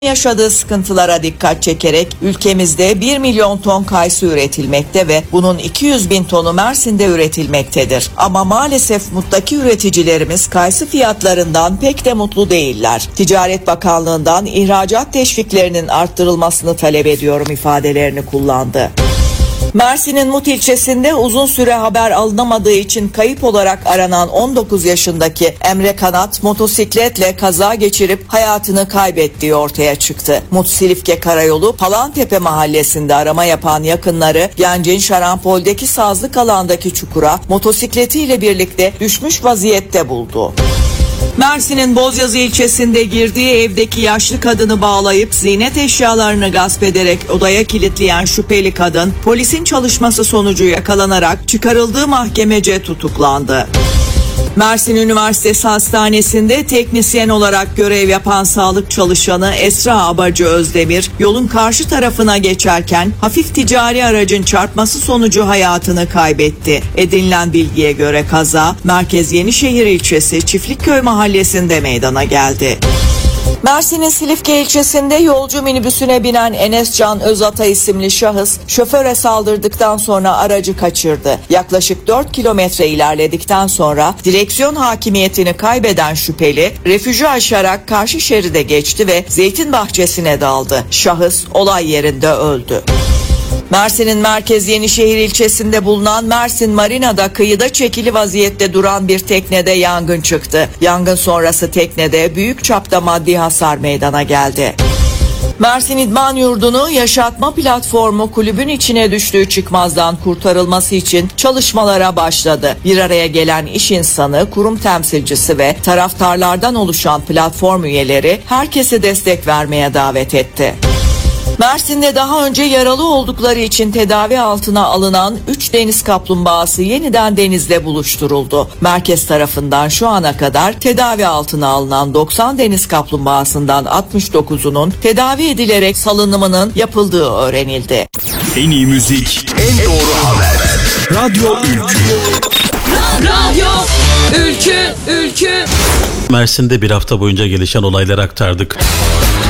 yaşadığı sıkıntılara dikkat çekerek ülkemizde 1 milyon ton kayısı üretilmekte ve bunun 200 bin tonu Mersin'de üretilmektedir. Ama maalesef muttaki üreticilerimiz kayısı fiyatlarından pek de mutlu değiller. Ticaret Bakanlığı'ndan ihracat teşviklerinin arttırılmasını talep ediyorum ifadelerini kullandı. Mersin'in Mut ilçesinde uzun süre haber alınamadığı için kayıp olarak aranan 19 yaşındaki Emre Kanat motosikletle kaza geçirip hayatını kaybettiği ortaya çıktı. Mut Silifke Karayolu Palantepe mahallesinde arama yapan yakınları gencin şarampol'deki sazlık alandaki çukura motosikletiyle birlikte düşmüş vaziyette buldu. Mersin'in Bozyazı ilçesinde girdiği evdeki yaşlı kadını bağlayıp ziynet eşyalarını gasp ederek odaya kilitleyen şüpheli kadın polisin çalışması sonucu yakalanarak çıkarıldığı mahkemece tutuklandı. Mersin Üniversitesi Hastanesi'nde teknisyen olarak görev yapan sağlık çalışanı Esra Abacı Özdemir yolun karşı tarafına geçerken hafif ticari aracın çarpması sonucu hayatını kaybetti. Edinilen bilgiye göre kaza Merkez Yenişehir ilçesi Çiftlikköy mahallesinde meydana geldi. Mersin'in Silifke ilçesinde yolcu minibüsüne binen Enes Can Özatay isimli şahıs şoföre saldırdıktan sonra aracı kaçırdı. Yaklaşık 4 kilometre ilerledikten sonra direksiyon hakimiyetini kaybeden şüpheli refüjü aşarak karşı şeride geçti ve zeytin bahçesine daldı. Şahıs olay yerinde öldü. Mersin'in Merkez Yenişehir ilçesinde bulunan Mersin Marina'da kıyıda çekili vaziyette duran bir teknede yangın çıktı. Yangın sonrası teknede büyük çapta maddi hasar meydana geldi. Mersin İdman Yurdu'nu yaşatma platformu kulübün içine düştüğü çıkmazdan kurtarılması için çalışmalara başladı. Bir araya gelen iş insanı, kurum temsilcisi ve taraftarlardan oluşan platform üyeleri herkese destek vermeye davet etti. Mersin'de daha önce yaralı oldukları için tedavi altına alınan 3 deniz kaplumbağası yeniden denizle buluşturuldu. Merkez tarafından şu ana kadar tedavi altına alınan 90 deniz kaplumbağasından 69'unun tedavi edilerek salınımının yapıldığı öğrenildi. En iyi müzik, en doğru haber. Radyo Ülkü. Radyo Ülkü. Mersin'de bir hafta boyunca gelişen olayları aktardık.